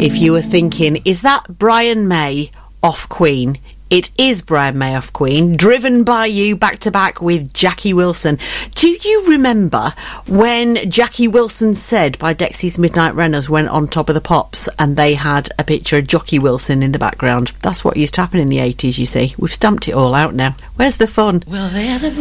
If you were thinking, is that Brian May off Queen? It is Brian May off Queen, driven by you back to back with Jackie Wilson. Do you remember when Jackie Wilson Said by Dexys Midnight Runners went on Top of the Pops and they had a picture of Jockey Wilson in the background? That's what used to happen in the 80s, you see. We've stamped it all out now. Where's the fun? Well, there's a